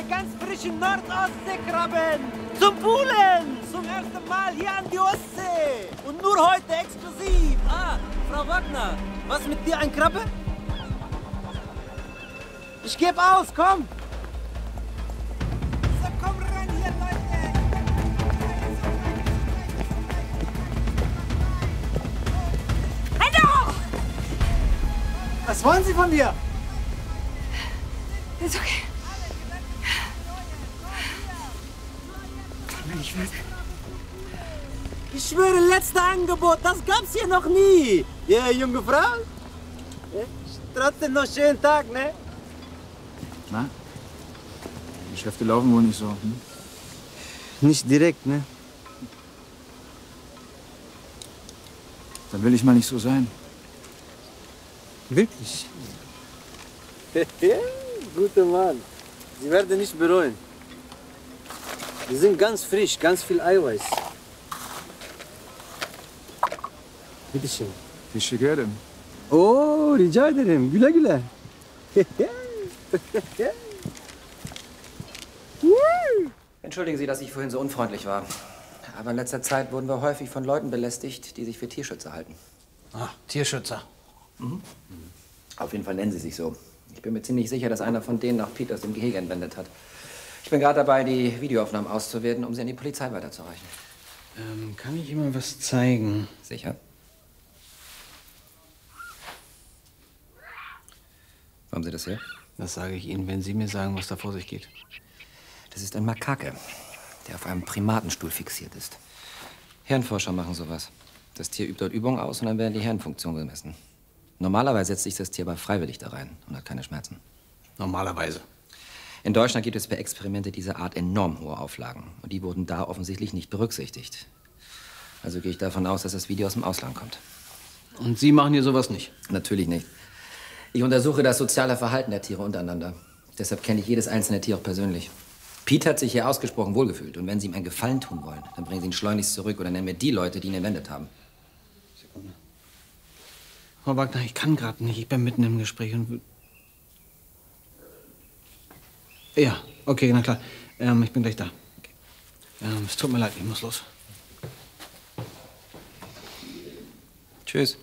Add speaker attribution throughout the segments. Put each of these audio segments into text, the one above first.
Speaker 1: ganz frischen Nordostseekrabben. Zum Poolen. Zum ersten Mal hier an die Ostsee. Und nur heute exklusiv. Ah, Frau Wagner, was mit dir, ein Krabbe? Ich geb aus, komm. So, komm rein hier, Leute.
Speaker 2: Hallo!
Speaker 1: Was wollen Sie von mir?
Speaker 2: Ist okay.
Speaker 1: Ich schwöre, letztes Angebot, das gab's hier noch nie. Ja, junge Frau? Trotzdem noch schönen Tag, ne?
Speaker 3: Na? Die Geschäfte laufen wohl nicht so. Hm?
Speaker 1: Nicht direkt, ne?
Speaker 3: Dann will ich mal nicht so sein.
Speaker 1: Wirklich? Guter Mann. Sie werden nicht bereuen. Die sind ganz frisch, ganz viel Eiweiß. Bitte schön.
Speaker 3: Teşekkür ederim.
Speaker 1: Oh, rica ederim. Güle güle.
Speaker 4: Entschuldigen Sie, dass ich vorhin so unfreundlich war. Aber in letzter Zeit wurden wir häufig von Leuten belästigt, die sich für Tierschützer halten.
Speaker 5: Ah, Tierschützer.
Speaker 4: Mhm. Auf jeden Fall nennen sie sich so. Ich bin mir ziemlich sicher, dass einer von denen nach Peters im Gehege entwendet hat. Ich bin gerade dabei, die Videoaufnahmen auszuwerten, um sie an die Polizei weiterzureichen.
Speaker 5: Kann ich Ihnen was zeigen?
Speaker 4: Sicher? Wo haben Sie das her?
Speaker 5: Das sage ich Ihnen, wenn Sie mir sagen, was da vor sich geht.
Speaker 4: Das ist ein Makake, der auf einem Primatenstuhl fixiert ist. Hirnforscher machen sowas. Das Tier übt dort Übungen aus und dann werden die Hirnfunktionen gemessen. Normalerweise setzt sich das Tier aber freiwillig da rein und hat keine Schmerzen.
Speaker 5: Normalerweise.
Speaker 4: In Deutschland gibt es für Experimente dieser Art enorm hohe Auflagen. Und die wurden da offensichtlich nicht berücksichtigt. Also gehe ich davon aus, dass das Video aus dem Ausland kommt.
Speaker 5: Und Sie machen hier sowas nicht?
Speaker 4: Natürlich nicht. Ich untersuche das soziale Verhalten der Tiere untereinander. Deshalb kenne ich jedes einzelne Tier auch persönlich. Pete hat sich hier ausgesprochen wohlgefühlt. Und wenn Sie ihm einen Gefallen tun wollen, dann bringen Sie ihn schleunigst zurück oder nennen mir die Leute, die ihn entwendet haben.
Speaker 5: Sekunde. Frau Wagner, ich kann gerade nicht. Ich bin mitten im Gespräch und... Ja, okay, na klar. Ich bin gleich da. Okay. Es tut mir leid, ich muss los.
Speaker 4: Tschüss.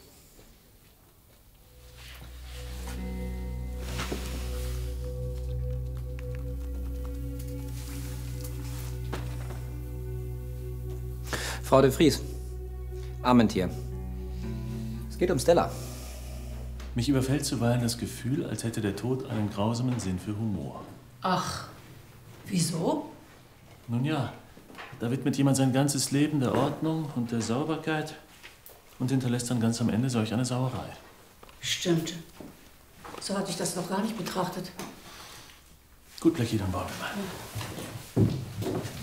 Speaker 4: Frau de Vries. Armentier. Es geht um Stella.
Speaker 6: Mich überfällt zuweilen das Gefühl, als hätte der Tod einen grausamen Sinn für Humor.
Speaker 2: Ach, wieso?
Speaker 6: Nun ja, da widmet jemand sein ganzes Leben der Ordnung und der Sauberkeit und hinterlässt dann ganz am Ende solch eine Sauerei.
Speaker 2: Stimmt. So hatte ich das noch gar nicht betrachtet.
Speaker 6: Gut, Blackie, dann bauen wir mal.